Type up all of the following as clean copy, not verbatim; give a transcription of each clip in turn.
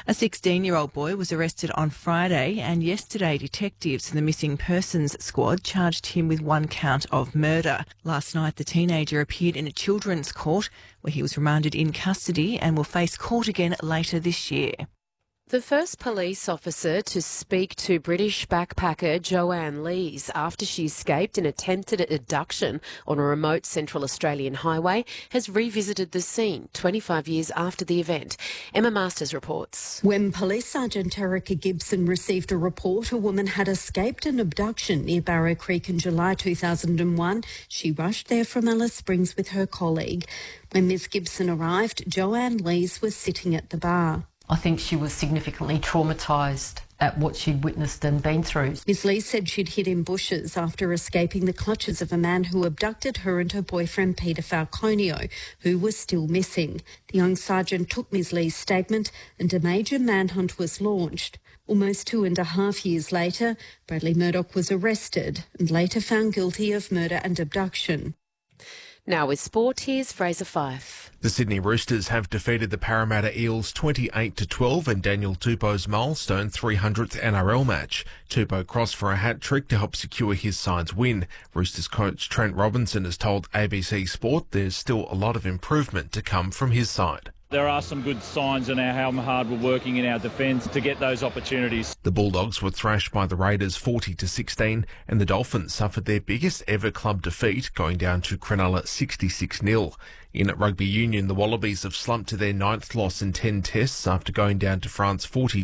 A 16-year-old boy was arrested on Friday, and yesterday detectives in the Missing Persons Squad charged him with one count of murder. Last night the teenager appeared in a children's court where he was remanded in custody and will face court again later this year. The first police officer to speak to British backpacker Joanne Lees after she escaped an attempted abduction on a remote Central Australian highway has revisited the scene 25 years after the event. Emma Masters reports. When Police Sergeant Erica Gibson received a report a woman had escaped an abduction near Barrow Creek in July 2001, she rushed there from Alice Springs with her colleague. When Ms Gibson arrived, Joanne Lees was sitting at the bar. I think she was significantly traumatised at what she'd witnessed and been through. Ms Lee said she'd hid in bushes after escaping the clutches of a man who abducted her and her boyfriend Peter Falconio, who was still missing. The young sergeant took Ms Lee's statement and a major manhunt was launched. Almost 2.5 years later, Bradley Murdoch was arrested and later found guilty of murder and abduction. Now with sport, here's Fraser Fife. The Sydney Roosters have defeated the Parramatta Eels 28-12 in Daniel Tupou's milestone 300th NRL match. Tupou crossed for a hat-trick to help secure his side's win. Roosters coach Trent Robinson has told ABC Sport there's still a lot of improvement to come from his side. There are some good signs in how hard we're working in our defence to get those opportunities. The Bulldogs were thrashed by the Raiders 40-16 and the Dolphins suffered their biggest ever club defeat, going down to Cronulla 66-0. In rugby union, the Wallabies have slumped to their 9th loss in 10 tests after going down to France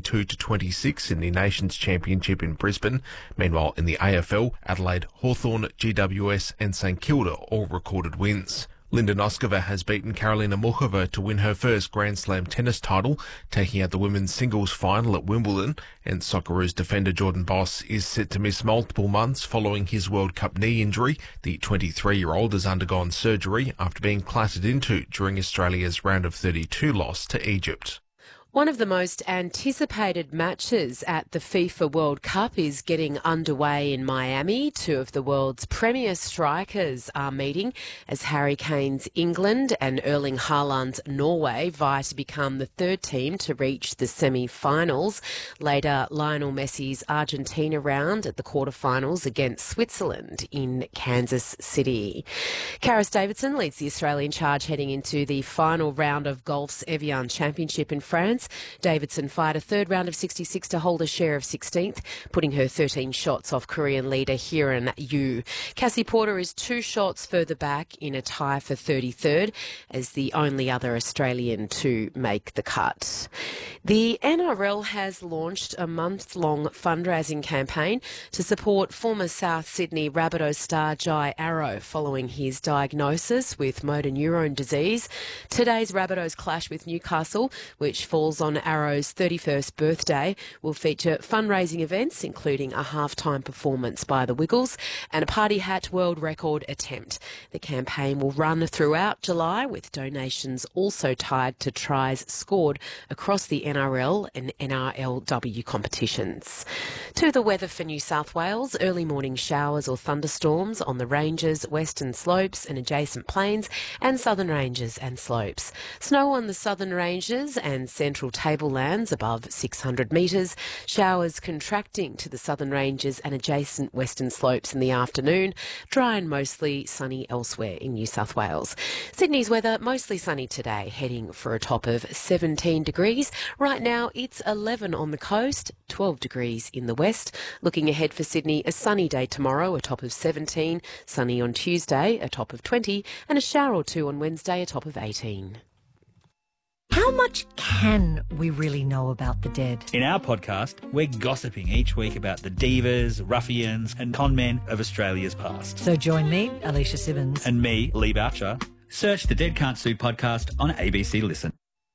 42-26 in the Nations Championship in Brisbane. Meanwhile, in the AFL, Adelaide, Hawthorn, GWS and St Kilda all recorded wins. Linda Noskova has beaten Karolina Muchova to win her first Grand Slam tennis title, taking out the women's singles final at Wimbledon, and Socceroos defender Jordan Boss is set to miss multiple months following his World Cup knee injury. The 23-year-old has undergone surgery after being clattered into during Australia's round of 32 loss to Egypt. One of the most anticipated matches at the FIFA World Cup is getting underway in Miami. Two of the world's premier strikers are meeting as Harry Kane's England and Erling Haaland's Norway vie to become the third team to reach the semi-finals. Later, Lionel Messi's Argentina round at the quarterfinals against Switzerland in Kansas City. Karis Davidson leads the Australian charge heading into the final round of golf's Evian Championship in France. Davidson fired a third round of 66 to hold a share of 16th, putting her 13 shots off Korean leader Hyun Yu. Cassie Porter is 2 shots further back in a tie for 33rd as the only other Australian to make the cut. The NRL has launched a month-long fundraising campaign to support former South Sydney Rabbitohs star Jai Arrow following his diagnosis with motor neurone disease. Today's Rabbitohs clash with Newcastle, which falls on Arrow's 31st birthday, will feature fundraising events including a halftime performance by the Wiggles and a party hat world record attempt. The campaign will run throughout July, with donations also tied to tries scored across the NRL and NRLW competitions. To the weather for New South Wales, early morning showers or thunderstorms on the ranges, western slopes and adjacent plains and southern ranges and slopes. Snow on the southern ranges and central tablelands above 600 metres. Showers contracting to the southern ranges and adjacent western slopes in the afternoon. Dry and mostly sunny elsewhere in New South Wales. Sydney's weather mostly sunny today, heading for a top of 17 degrees. Right now it's 11 on the coast, 12 degrees in the west. Looking ahead for Sydney, a sunny day tomorrow, a top of 17. Sunny on Tuesday, a top of 20. And a shower or two on Wednesday, a top of 18. How much can we really know about the dead? In our podcast, we're gossiping each week about the divas, ruffians and con men of Australia's past. So join me, Alicia Simmons. And me, Lee Boucher. Search the Dead Can't Sue podcast on ABC Listen.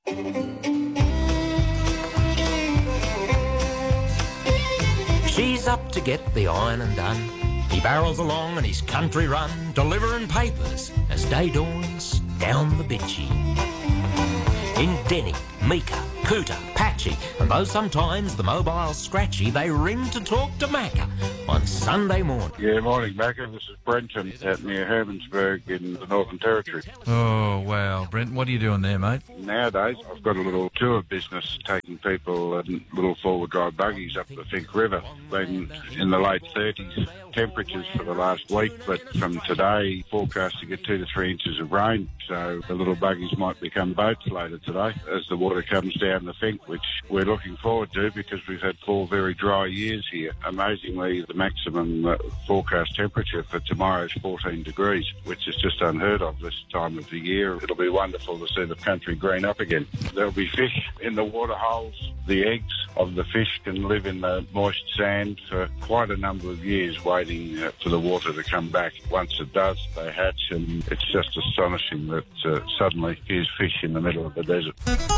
She's up to get the ironing done. He barrels along on his country run, delivering papers as day dawns down the Bitchy. In Denny, Meeker, Cooter, Patchy, and though sometimes the mobile's scratchy, they ring to talk to Macca on Sunday morning. Yeah, morning, Macca. This is Brenton out near Hermansburg in the Northern Territory. Oh, wow. Brent, what are you doing there, mate? Nowadays, I've got a little tour business taking people in little four-wheel drive buggies up the Finke River. Been in the late 30s temperatures for the last week, but from today, forecast to get 2 to 3 inches of rain. So the little buggies might become boats later today as the water comes down the Finke, which we're looking forward to because we've had 4 very dry years here. Amazingly, the maximum forecast temperature for tomorrow is 14 degrees, which is just unheard of this time of the year. It'll be wonderful to see the country green up again. There'll be fish in the water holes. The eggs of the fish can live in the moist sand for quite a number of years, waiting for the water to come back. Once it does, they hatch, and it's just astonishing that suddenly here's fish in the middle of the desert.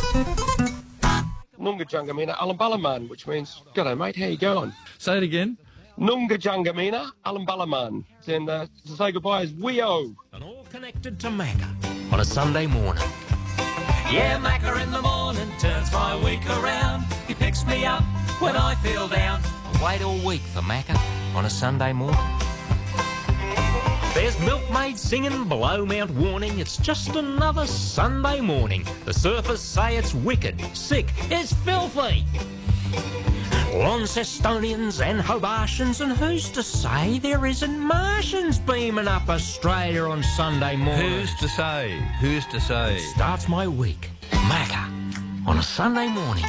Nunga Jungamina Alambalaman, which means, g'day mate, how you going? Say it again. Nunga Jungamina Alambalaman. Then to say goodbye is Weo. And all connected to Macca on a Sunday morning. Yeah, Macca in the morning turns my week around. He picks me up when I feel down. I wait all week for Macca on a Sunday morning. There's milkmaids singing below Mount Warning. It's just another Sunday morning. The surfers say it's wicked, sick, it's filthy. Launcestonians and Hobartians, and who's to say there isn't Martians beaming up Australia on Sunday morning? Who's to say? Who's to say? Starts my week, Macca, on a Sunday morning.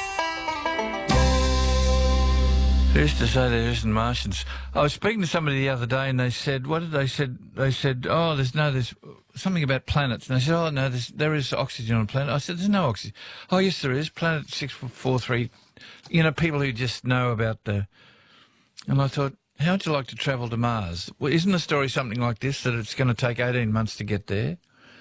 Who's to say there isn't Martians? I was speaking to somebody the other day, and they said, what did they said? They said, oh, there's something about planets. And I said, oh, no, there is oxygen on a planet. I said, there's no oxygen. Oh, yes, there is. Planet 643. You know, people who just know about the... And I thought, how would you like to travel to Mars? Well, isn't the story something like this, that it's going to take 18 months to get there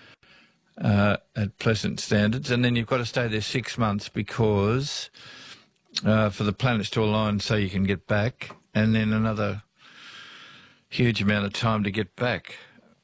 at pleasant standards, and then you've got to stay there 6 months because... for the planets to align so you can get back, and then another huge amount of time to get back.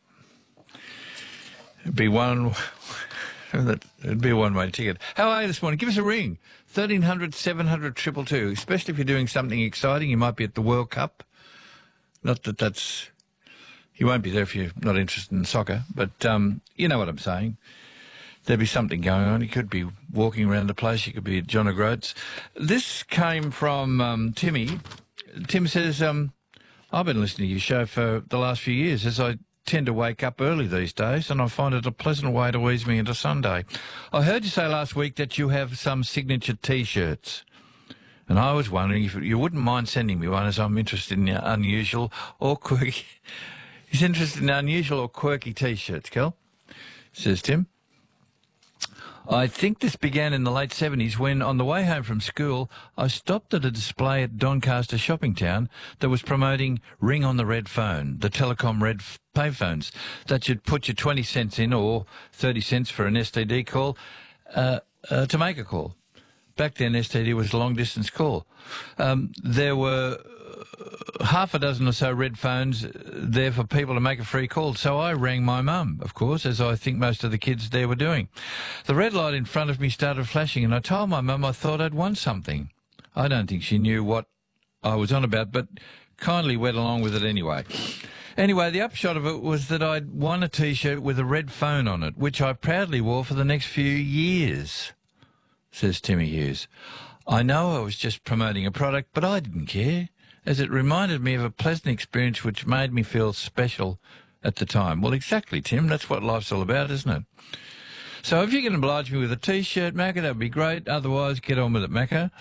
It'd be one one-way ticket. How are you this morning? Give us a ring. 1300 700 222, especially if you're doing something exciting. You might be at the World Cup. Not that that's... You won't be there if you're not interested in soccer, but you know what I'm saying. There'd be something going on. You could be walking around the place. You could be at John O'Groats. This came from Timmy. Tim says, I've been listening to your show for the last few years, as I tend to wake up early these days, and I find it a pleasant way to ease me into Sunday. I heard you say last week that you have some signature T-shirts, and I was wondering if you wouldn't mind sending me one, as I'm interested in unusual or quirky. He's interested in unusual or quirky T-shirts, Kel, says Tim. I think this began in the late 70s when, on the way home from school, I stopped at a display at Doncaster Shopping Town that was promoting Ring on the Red Phone, the Telecom Red payphones that you'd put your 20 cents in or 30 cents for an STD call to make a call. Back then, STD was a long-distance call. There were half a dozen or so red phones there for people to make a free call. So I rang my mum, of course, as I think most of the kids there were doing. The red light in front of me started flashing, and I told my mum I thought I'd won something. I don't think she knew what I was on about, but kindly went along with it anyway. Anyway, the upshot of it was that I'd won a T-shirt with a red phone on it, which I proudly wore for the next few years, says Timmy Hughes. I know I was just promoting a product, but I didn't care, as it reminded me of a pleasant experience which made me feel special at the time. Well, exactly, Tim. That's what life's all about, isn't it? So if you can oblige me with a T-shirt, Macca, that'd be great. Otherwise, get on with it, Macca.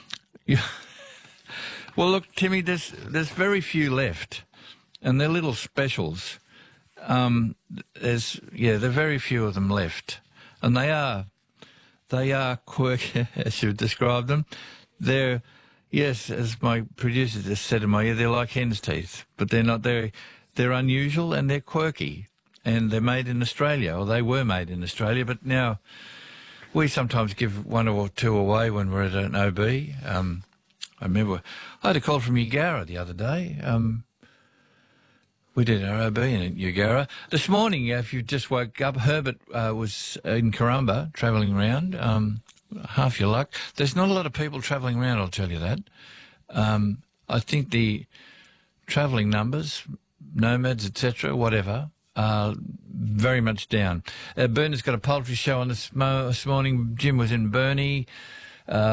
Well, look, Timmy, there's very few left, and they're little specials. There are very few of them left, and they are quirky, as you've described them. They're... Yes, as my producer just said in my ear, they're like hen's teeth, but they're not. They're unusual and they're quirky, and they're made in Australia, or they were made in Australia, but now we sometimes give one or two away when we're at an OB. I remember I had a call from Eugowra the other day. We did our OB in Eugowra. This morning, if you just woke up, Herbert was in Corumba travelling around. half your luck. There's not a lot of people travelling around, I'll tell you that. I think the travelling numbers, nomads, etc., whatever, are very much down. Bernard's got a poultry show on this morning. Jim was in Burnie.